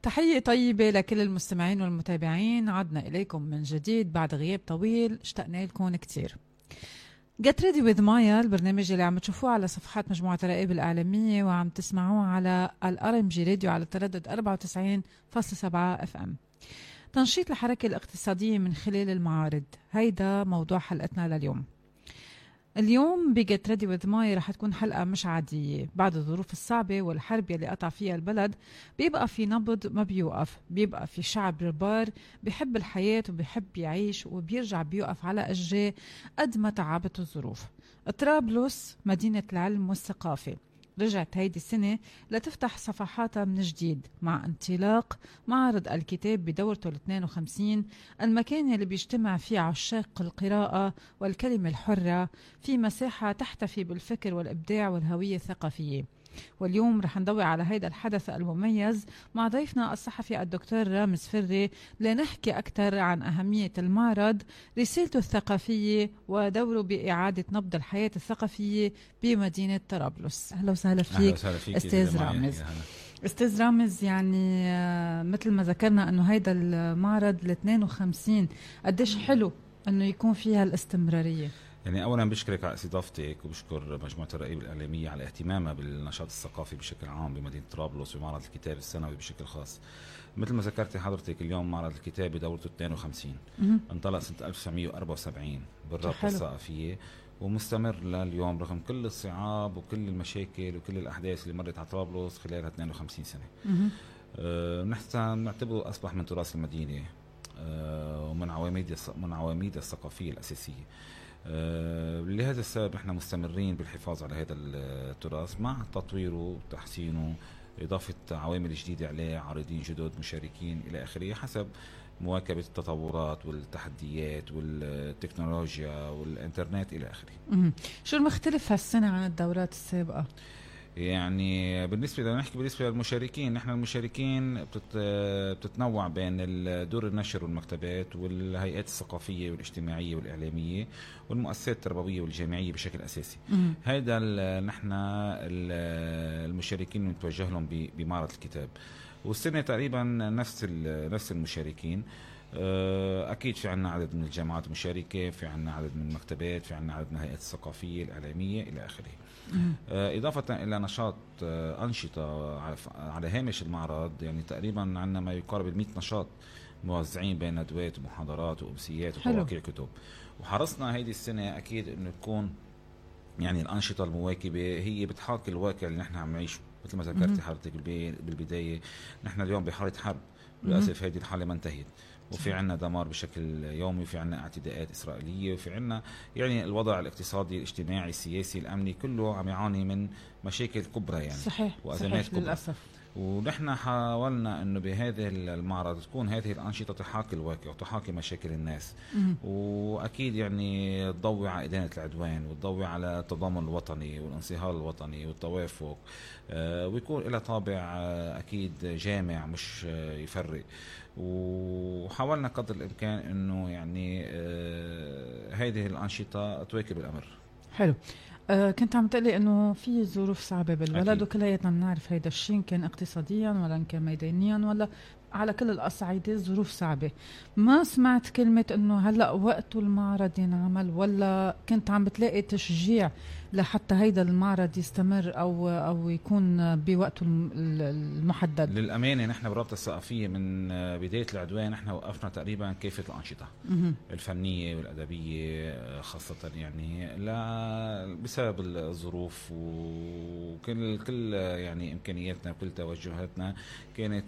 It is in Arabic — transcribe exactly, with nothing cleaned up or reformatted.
تحية طيبة لكل المستمعين والمتابعين. عدنا إليكم من جديد بعد غياب طويل، اشتقنا لكم كتير. Get Ready with Maya، البرنامج اللي عم تشوفوه على صفحات مجموعة الرائب الإعلامية وعم تسمعوه على الار ام جي راديو على التردد أربعة وتسعين فاصلة سبعة اف ام. تنشيط الحركة الاقتصادية من خلال المعارض، هيدا موضوع حلقتنا لليوم. اليوم بجت ريدي وذ ماي رح تكون حلقة مش عادية. بعد الظروف الصعبة والحرب يلي قطع فيها البلد بيبقى في نبض ما بيوقف، بيبقى في شعب ربار بيحب الحياة وبيحب يعيش وبيرجع بيوقف على أجريه قد ما تعبت الظروف. طرابلس مدينة العلم والثقافة رجعت هيدي السنة لتفتح صفحاتها من جديد مع انطلاق معرض الكتاب بدورته ال اثنين وخمسين، المكان اللي بيجتمع فيه عشاق القراءة والكلمة الحرة في مساحة تحتفي بالفكر والإبداع والهوية الثقافية. واليوم رح نضوي على هيدا الحدث المميز مع ضيفنا الصحفي الدكتور رامز فري لنحكي أكثر عن أهمية المعرض، رسالته الثقافية ودوره بإعادة نبض الحياة الثقافية بمدينة طرابلس. أهلا وسهلا فيك أستاذ رامز. أستاذ رامز، يعني مثل ما ذكرنا أنه هيدا المعرض ال اثنين وخمسين، قديش حلو أنه يكون فيها الاستمرارية. يعني أولا بشكرك على استضافتك وبشكر مجموعة الرائب الإعلامية على اهتمامها بالنشاط الثقافي بشكل عام بمدينة طرابلس ومعرض الكتاب السنوي بشكل خاص. مثل ما ذكرتي حضرتك، اليوم معرض الكتاب بدورته اثنين وخمسين انطلق سنة ألف وتسعمية وأربعة وسبعين بالرابطة الثقافية ومستمر لليوم رغم كل الصعاب وكل المشاكل وكل الأحداث اللي مرت على طرابلس خلال اثنين وخمسين سنة. أه نحن نعتبره أصبح من تراث المدينة أه ومن عواميد من عواميد الثقافية الأساسية. أه لهذا السبب احنا مستمرين بالحفاظ على هذا التراث مع تطويره وتحسينه، إضافة عوامل جديدة عليه، عارضين جدد، مشاركين إلى آخره، حسب مواكبة التطورات والتحديات والتكنولوجيا والإنترنت إلى آخره. شو المختلف هالسنة عن الدورات السابقة؟ يعني بالنسبة لنا نحكي بالنسبة للمشاركين، نحن المشاركين بتتنوع بين دور النشر والمكتبات والهيئات الثقافية والاجتماعية والإعلامية والمؤسسات التربوية والجامعية بشكل أساسي. هيدا نحن المشاركين نتوجه لهم بمعرض الكتاب، والسنة تقريبا نفس نفس المشاركين. أكيد في عنا عدد من الجامعات المشاركة، في عنا عدد من المكتبات، في عنا عدد من الهيئات الثقافية الإعلامية إلى آخره. إضافة إلى نشاط أنشطة على هامش المعرض، يعني تقريبا عنا ما يقارب المئة نشاط موزعين بين ندوات ومحاضرات وأمسيات وتواقيع كتب. وحرصنا هيدي السنة أكيد إنه تكون يعني الأنشطة المواكبة هي بتحاكي الواقع اللي نحن عم نعيشه. مثل ما ذكرتي حضرتك بالبداية، نحن اليوم بحالة حرب، للأسف هيدي الحالة ما انتهت، وفي عنا دمار بشكل يومي، وفي عنا اعتداءات إسرائيلية، وفي عنا يعني الوضع الاقتصادي الاجتماعي السياسي الأمني كله عم يعاني من مشاكل كبرى يعني. صحيح. وأزمات صحيح كبرى للأسف. ونحن حاولنا انه بهذا المعرض تكون هذه الانشطه تحاكي الواقع وتحاكي مشاكل الناس، واكيد يعني تضوي على ادانه العدوان وتضوي على التضامن الوطني والانصهار الوطني والتوافق، آه ويكون لها طابع آه اكيد جامع مش آه يفرق. وحاولنا قدر الامكان انه يعني آه هذه الانشطه تواكب الامر. حلو. أه كنت عم تقلي انه في ظروف صعبه بالبلد وكلياتنا بنعرف هيدا الشيء، إن كان اقتصاديا ولا إن كان ميدانيا ولا على كل الأصعدة ظروف صعبة. ما سمعت كلمة انه هلأ وقت المعرض ينعمل، ولا كنت عم بتلاقي تشجيع لحتى هيدا المعرض يستمر او او يكون بوقته المحدد؟ للأمانة نحن برابطة الثقافية من بداية العدوان نحن وقفنا تقريبا كافة الأنشطة الفنية والأدبية خاصة، يعني لا بسبب الظروف وكل كل يعني إمكانياتنا وكل توجهاتنا كانت